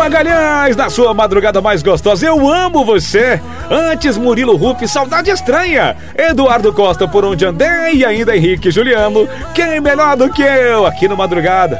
Magalhães, na sua madrugada mais gostosa, eu amo você. Antes, Murilo Ruff, saudade estranha. Eduardo Costa, por onde andei, e ainda Henrique Juliano. Quem melhor do que eu aqui no Madrugada?